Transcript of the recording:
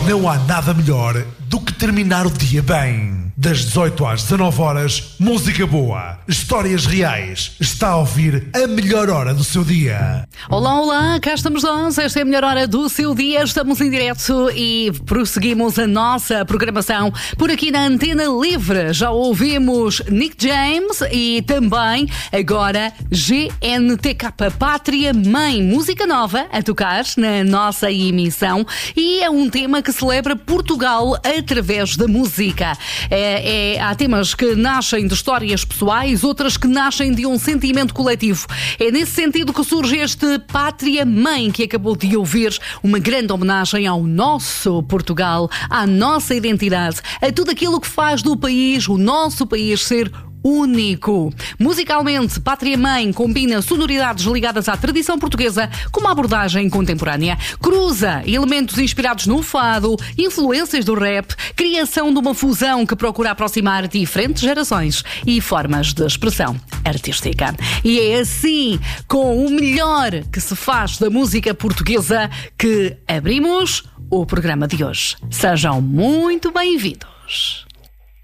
Não há nada melhor do que terminar o dia bem. Das 18 às 19 horas, música boa, histórias reais. Está a ouvir a melhor hora do seu dia. Olá, olá, cá estamos nós. Esta é a melhor hora do seu dia. Estamos em direto e prosseguimos a nossa programação por aqui na Antena Livre. Já ouvimos Nick James e também agora GNTK, Pátria Mãe. Música nova a tocar na nossa emissão e é um tema que celebra Portugal através da música. Há temas que nascem de histórias pessoais, outras que nascem de um sentimento coletivo. É nesse sentido que surge este Pátria Mãe que acabou de ouvir, uma grande homenagem ao nosso Portugal, à nossa identidade, a tudo aquilo que faz do país, o nosso país, ser único. Musicalmente, Pátria Mãe combina sonoridades ligadas à tradição portuguesa com uma abordagem contemporânea. Cruza elementos inspirados no fado, influências do rap, criação de uma fusão que procura aproximar diferentes gerações e formas de expressão artística. E é assim, com o melhor que se faz da música portuguesa, que abrimos o programa de hoje. Sejam muito bem-vindos.